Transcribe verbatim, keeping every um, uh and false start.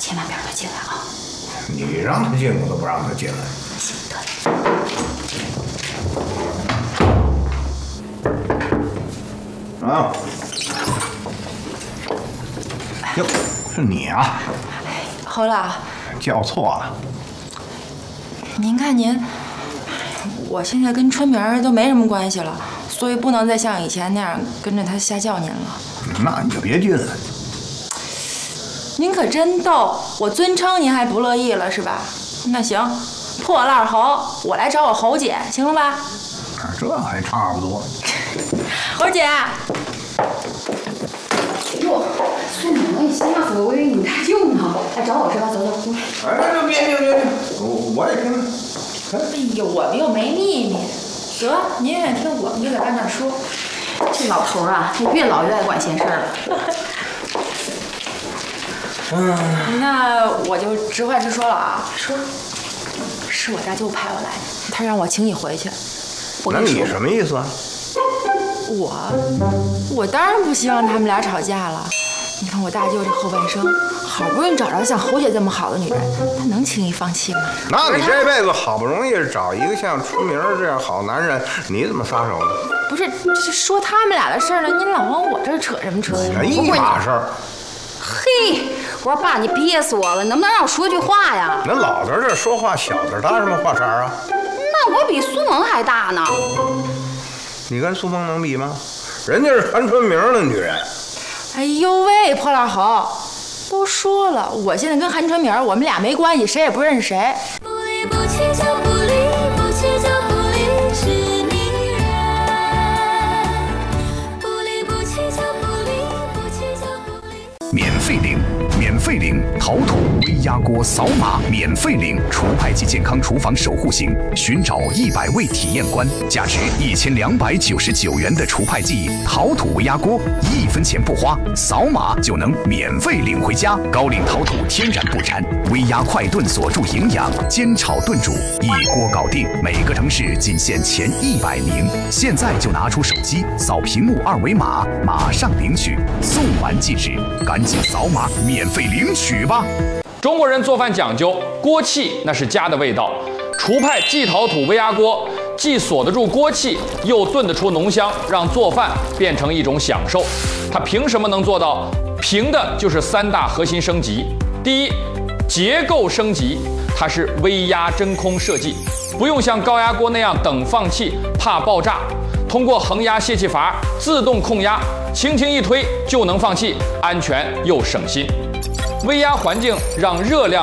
千万别让他进来啊！ 你让他进，我都不让他进来。啊！哟，是你啊！ 侯老， 叫错了。 您看您，我现在跟春明儿都没什么关系了，所以不能再像以前那样跟着他瞎叫您了。 那你就别进来。 您可真逗，我尊称您还不乐意了是吧？那行，破烂侯，我来找我侯姐，行了吧？ 这还差不多。 侯姐。 哟，孙猛，你吓死我！我以为你大舅呢。来找我是吧？走走，过来。 哎，别别别别，我我也听。 哎呦，我们又没秘密。得，您愿意听我们就在外面说。 这老头啊，他越老越爱管闲事儿了。 嗯，那我就直话直说了啊。 说， 是我大舅派我来的，他让我请你回去。 我那你什么意思啊？ 我，我当然不希望他们俩吵架了。你看我大舅这后半生，好不容易找着像侯姐这么好的女人，他能轻易放弃吗？ 那你这辈子好不容易找一个像春明这样好男人，你怎么撒手呢？ 不是，这说他们俩的事儿呢，您老往我这儿扯什么扯呀？ 一码事儿。 嘿，我说爸，你憋死我了，你能不能让我说句话呀？ 那老子这说话，小子搭什么话茬啊？ 那我比苏萌还大呢。 你跟苏萌能比吗？人家是韩春明的女人。 哎呦喂，破烂猴，都说了，我现在跟韩春明我们俩没关系，谁也不认识谁。 不离不弃就不离，不弃就不离，是你人。不离不弃就不离，不弃就不离。 免费领，免费领陶土微压锅扫码免费领除派及健康厨房守护型，寻找一百位体验官，价值一千两百九十九元的除派记陶土微压锅，一分钱不花，扫码就能免费领回家。高岭陶土天然不粘，微压快炖锁住营养，煎炒炖煮一锅搞定。每个城市仅限前一百名，现在就拿出手机扫屏幕二维码，马上领取，送完即止，赶紧扫码免费领取吧。 中国人做饭讲究锅气，那是家的味道。厨派季陶土微压锅既锁得住锅气，又炖得出浓香，让做饭变成一种享受。它凭什么能做到？凭的就是三大核心升级。第一，结构升级，它是微压真空设计，不用像高压锅那样等放气怕爆炸，通过恒压泄气阀自动控压，轻轻一推就能放气，安全又省心。微压环境让热量